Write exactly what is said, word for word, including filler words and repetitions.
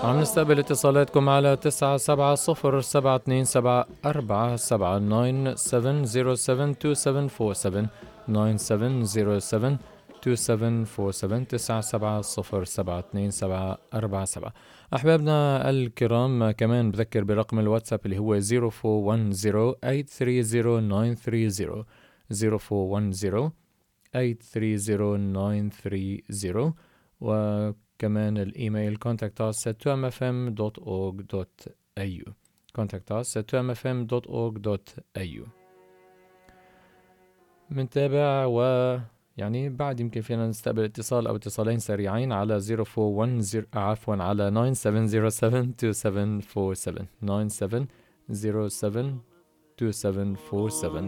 عم نستقبل اتصالاتكم على تسعة سبعة صفر سبعة اثنين سبعة أربعة سبعة تسعة سبعة صفر سبعة اثنين سبعة أربعة سبعة تسعة سبعة صفر سبعة اثنين سبعة أربعة سبعة تسعة سبعة صفر سبعة اثنين سبعة أربعة سبعة. أحبابنا الكرام كمان بذكر برقم الواتساب اللي هو صفر أربعة واحد صفر ثمانية ثلاثة صفر تسعة ثلاثة صفر صفر أربعة واحد صفر ثمانية ثلاثة صفر تسعة ثلاثة صفر وكمان الإيميل contact us at two m f m dot org dot a u contact us at two m f m dot org dot a u. منتابع و يعني بعد يمكن فينا نستقبل اتصال أو اتصالين سريعين على صفر أربعة واحد صفر عفوا على تسعة سبعة صفر سبعة اثنين سبعة أربعة سبعة تسعة سبعة صفر سبعة اثنين سبعة أربعة سبعة.